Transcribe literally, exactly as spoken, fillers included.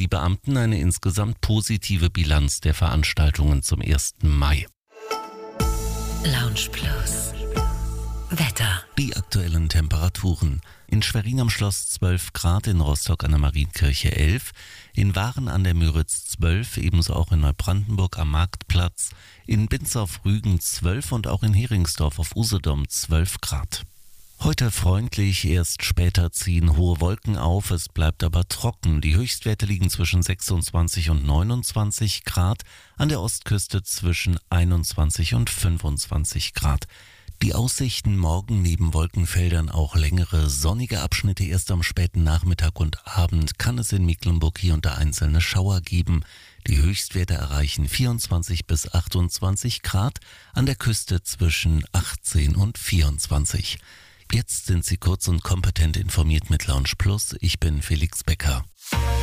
die Beamten eine insgesamt positive Bilanz der Veranstaltungen zum ersten Mai. Lounge Plus. Wetter. Die aktuellen Temperaturen. In Schwerin am Schloss zwölf Grad, in Rostock an der Marienkirche elf, in Waren an der Müritz zwölf, ebenso auch in Neubrandenburg am Marktplatz, in Binz auf Rügen zwölf und auch in Heringsdorf auf Usedom zwölf Grad. Heute freundlich, erst später ziehen hohe Wolken auf, es bleibt aber trocken. Die Höchstwerte liegen zwischen sechsundzwanzig und neunundzwanzig Grad, an der Ostküste zwischen einundzwanzig und fünfundzwanzig Grad. Die Aussichten morgen neben Wolkenfeldern auch längere sonnige Abschnitte. Erst am späten Nachmittag und Abend kann es in Mecklenburg hier und da einzelne Schauer geben. Die Höchstwerte erreichen vierundzwanzig bis achtundzwanzig Grad, an der Küste zwischen achtzehn und vierundzwanzig. Jetzt sind Sie kurz und kompetent informiert mit Lounge Plus. Ich bin Felix Becker.